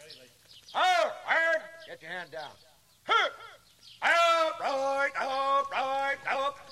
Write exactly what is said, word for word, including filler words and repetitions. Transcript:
Oh, Ward, get your hand down. Up, right, up, right, up.